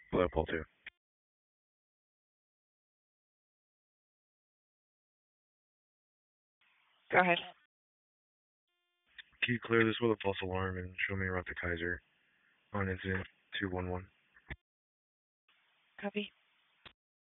Hello, Paul 2. Go ahead. Can you clear this with a false alarm and show me around to Kaiser on incident 211? Copy.